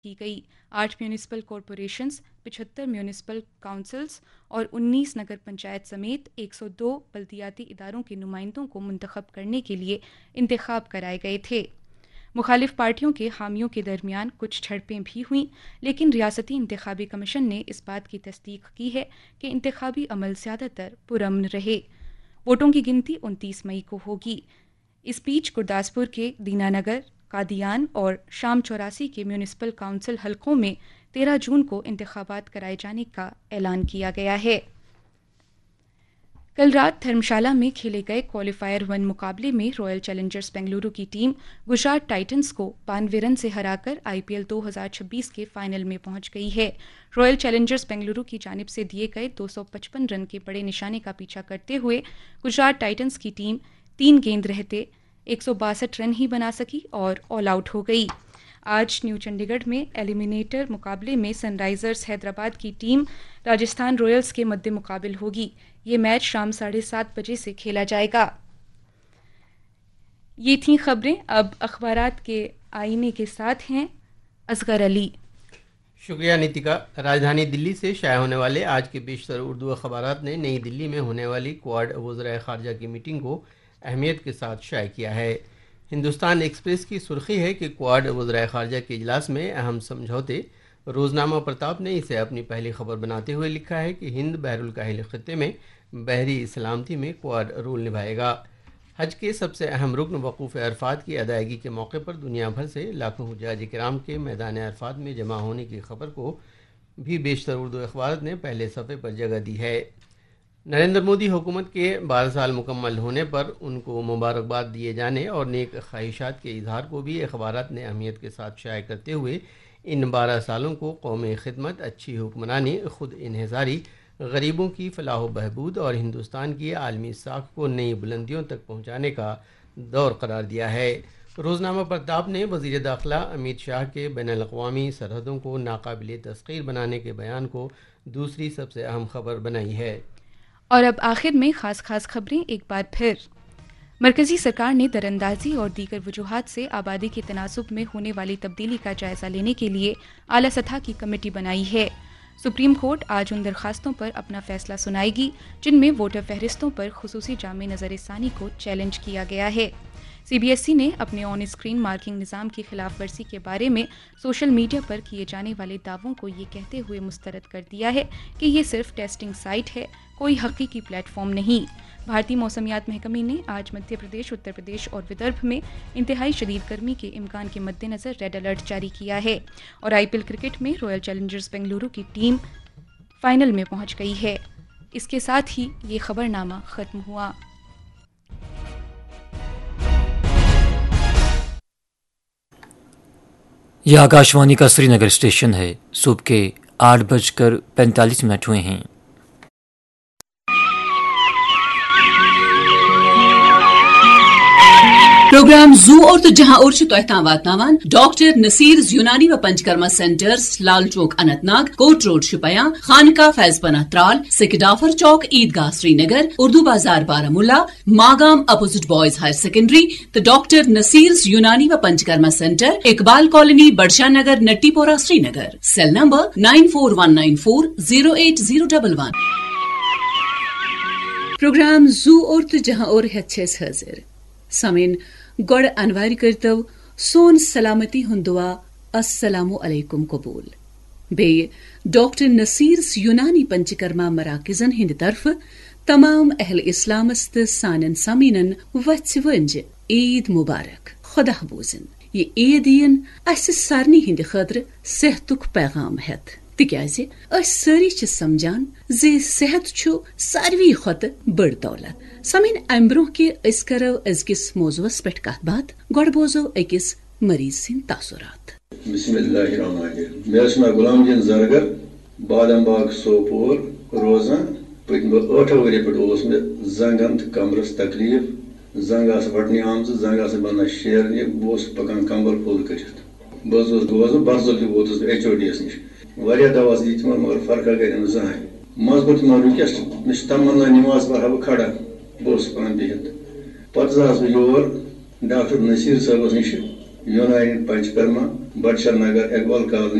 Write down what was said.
کی گئی. 8 municipal corporations, 75 municipal councils اور 19 نگر پنچایت سمیت 102 بلدیاتی اداروں کے نمائندوں کو منتخب کرنے کے لیے انتخاب کرائے گئے تھے. مخالف پارٹیوں کے حامیوں کے درمیان کچھ جھڑپیں بھی ہوئیں، لیکن ریاستی انتخابی کمیشن نے اس بات کی تصدیق کی ہے کہ انتخابی عمل زیادہ تر پرامن رہے. ووٹوں کی گنتی 29 مئی کو ہوگی. اس بیچ گرداسپور کے دینا نگر، قادیان اور شام 84 کے میونسپل کونسل حلقوں میں 13 جون کو انتخابات کرائے جانے کا اعلان کیا گیا ہے. کل رات دھرمشالہ میں کھیلے گئے کوالیفائر 1 مقابلے میں رائل چیلنجرز بنگلورو کی ٹیم گجرات ٹائٹنز کو 92 رن سے ہرا کر IPL 2026 کے فائنل میں پہنچ گئی ہے. رائل چیلنجرز بنگلورو کی جانب سے دیے گئے 255 رن کے بڑے نشانے کا پیچھا کرتے ہوئے گجرات ٹائٹنز کی ٹیم 3 گیند رہتے 162 رن ہی بنا سکی اور آل آؤٹ ہو گئی. آج نیو چنڈی گڑھ میں ایلیمینیٹر مقابلے میں سن رائزرز حیدرآباد کی ٹیم راجستھان رائلز کے مد مقابل ہوگی. یہ میچ شام 7:30 بجے سے کھیلا جائے گا. یہ تھیں خبریں. اب اخبارات کے آئینے کے ساتھ ہیں اصغر علی. شکریہ نیتیکا. راجدھانی دلی سے شائع ہونے والے آج کے بیشتر اردو اخبارات نے نئی دلی میں ہونے والی کوآڈ وزرائے خارجہ کی میٹنگ کو اہمیت کے ساتھ شائع کیا ہے. ہندوستان ایکسپریس کی سرخی ہے کہ کوآڈ وزرائے خارجہ کے اجلاس میں اہم سمجھوتے. روزنامہ پرتاپ نے اسے اپنی پہلی خبر بناتے ہوئے لکھا ہے کہ ہند بحر الکاہل خطے میں بحری سلامتی میں کوآڈ رول نبھائے گا. حج کے سب سے اہم رکن وقوف عرفات کی ادائیگی کے موقع پر دنیا بھر سے لاکھوں حجاج کرام کے میدان عرفات میں جمع ہونے کی خبر کو بھی بیشتر اردو اخبارات نے پہلے صفحے پر جگہ دی ہے. نریندر مودی حکومت کے 12 سال مکمل ہونے پر ان کو مبارکباد دیے جانے اور نیک خواہشات کے اظہار کو بھی اخبارات نے اہمیت کے ساتھ شائع کرتے ہوئے ان 12 سالوں کو قومی خدمت، اچھی حکمرانی، خود انحصاری، غریبوں کی فلاح و بہبود اور ہندوستان کی عالمی ساکھ کو نئی بلندیوں تک پہنچانے کا دور قرار دیا ہے. روزنامہ پرتاپ نے وزیر داخلہ امیت شاہ کے بین الاقوامی سرحدوں کو ناقابل تسخیر بنانے کے بیان کو دوسری سب سے اہم خبر بنائی ہے. اور اب آخر میں خاص خبریں ایک بار پھر. مرکزی سرکار نے دراندازی اور دیگر وجوہات سے آبادی کے تناسب میں ہونے والی تبدیلی کا جائزہ لینے کے لیے اعلیٰ سطح کی کمیٹی بنائی ہے. سپریم کورٹ آج ان درخواستوں پر اپنا فیصلہ سنائے گی جن میں ووٹر فہرستوں پر خصوصی جامع نظر ثانی کو چیلنج کیا گیا ہے. CBSE نے اپنے آن اسکرین مارکنگ نظام کی خلاف ورزی کے بارے میں سوشل میڈیا پر کیے جانے والے دعووں کو یہ کہتے ہوئے مسترد کر دیا ہے کہ یہ صرف ٹیسٹنگ سائٹ ہے، کوئی حقیقی پلیٹ فارم نہیں. بھارتی موسمیات محکمے نے آج مدھیہ پردیش، اتر پردیش اور ودربھ میں انتہائی شدید گرمی کے امکان کے مد نظر ریڈ الرٹ جاری کیا ہے. اور IPL کرکٹ میں رائل چیلنجرز بنگلورو کی ٹیم فائنل میں پہنچ گئی ہے. اس کے ساتھ ہی یہ خبرنامہ ختم ہوا. یہ آکاشوانی کا سری نگر اسٹیشن ہے. صبح کے 8:45 ہوئے ہیں. پروگرام زو اور تو جہاں اور تہتان واتناوان ڈاکٹر نصیر یونانی و پنچکرما سینٹرز، لال چوک اننت ناگ، کوٹ روڈ شپیاں، خانقاہ فیض پناہ ترال، سکڈافر چوک عیدگاہ سری نگر، اردو بازار Baramulla, Magam opposite boys higher secondary تو ڈاکٹر نصیر یونانی و پنچکرما سینٹر، اقبال کالونی، بڑشاہ نگر، نٹی پورہ، سری نگر. Cell number 9419408011. پروگرام زو اور تو جہاں اور حاضر. سامعین گوڑ انوار کرتو سون سلامتی ہند دعا السلام علیکم قبول. بیٚیہِ ڈاکٹر نصیر یونانی پنچکرما مراکزن ہند طرف تمام اہل اسلامس تو سانن سامعینن وژھِ ؤنجہِ عید مبارک. خدا بوزن یہ عید یِن اسہِ سارنٕے ہٕنٛدِ خٲطرٕ صحتُک پیغام ہٮ۪تھ، تِکیازِ أسۍ سٲری چھِ سمجھان زِ صحت چھُ ساروی کھۄتہٕ بٔڑ دولت. سامعین امہِ برونٛہہ کہِ أسۍ کرو أزکِس موضوعس پٮ۪ٹھ کتھ باتھ، گۄڈٕ بوزو أکِس مریض سٕنٛدۍ تاثرات. بسم اللہ الرحمن الرحیم. مےٚ حظ چھُ ناو غلام الدین زرگر، بادام باغ سوپور روزان. پٔتمہِ 8 ؤری پٮ۪ٹھ اوس مےٚ زنٛگن تہٕ کمرس تکلیٖف، زنٛگ آسہٕ وٹنہِ آمژٕ، زنٛگ آسہٕ بنان شیرنہِ، بہٕ اوسُس پکان کمبل پھوٚل کٔرِتھ. بہٕ حظ اوسُس روزان برزل تہِ ووتُس بہٕ HOD یس نِش. واریاہ دوا دِتۍ تِمن مگر فرقا گٔے نہٕ زٕہٕنۍ. منٛزٕ کوٚر تِمن رِکویسٹ مےٚ چھِ تمنا نماز پرہا بہٕ کھڑا، بہٕ اوسُس پانہٕ بِہِتھ. پتہٕ زاس بہٕ یور ڈاکٹر نصیر صٲبس نِش یونانی پنچکرما بٹشر نگر اقبال کالونی